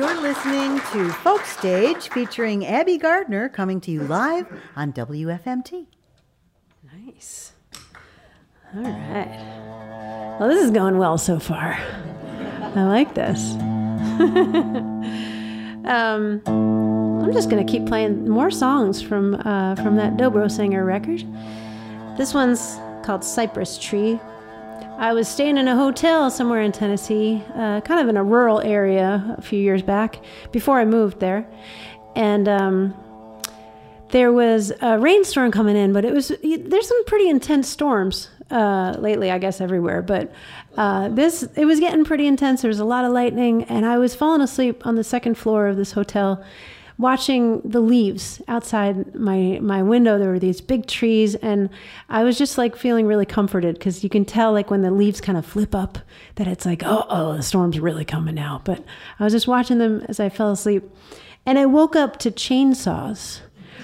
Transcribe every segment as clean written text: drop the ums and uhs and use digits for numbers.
You're listening to Folk Stage featuring Abby Gardner coming to you live on WFMT. Nice. All right. Well, this is going well so far. I like this. I'm just going to keep playing more songs from that Dobro Singer record. This one's called Cypress Tree. I was staying in a hotel somewhere in Tennessee, kind of in a rural area a few years back, before I moved there. And there was a rainstorm coming in, but there's some pretty intense storms lately, I guess, everywhere. But it was getting pretty intense. There was a lot of lightning, and I was falling asleep on the second floor of this hotel, watching the leaves outside my window. There were these big trees, and I was just like feeling really comforted, because you can tell like when the leaves kind of flip up that it's like, oh, the storm's really coming now. But I was just watching them as I fell asleep, and I woke up to chainsaws.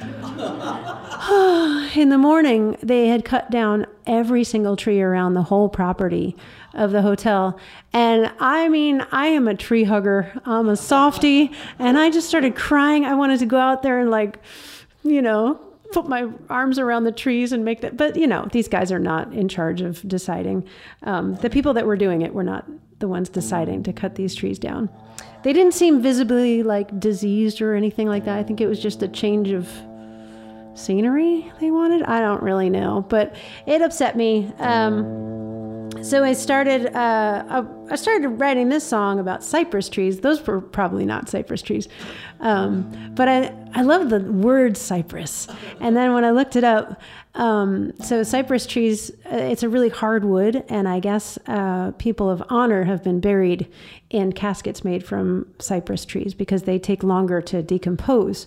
In the morning, they had cut down every single tree around the whole property of the hotel. And I mean, I am a tree hugger. I'm a softie. And I just started crying. I wanted to go out there and put my arms around the trees and make that. But, these guys are not in charge of deciding. The people that were doing it were not the ones deciding to cut these trees down. They didn't seem visibly like diseased or anything like that. I think it was just a change of scenery they wanted. I don't really know, but it upset me. So I started writing this song about cypress trees. Those were probably not cypress trees. But I love the word cypress. And then when I looked it up, so cypress trees, it's a really hard wood. And I guess people of honor have been buried in caskets made from cypress trees because they take longer to decompose.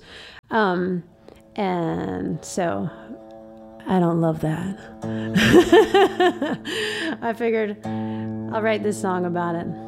And so I don't love that. I figured I'll write this song about it.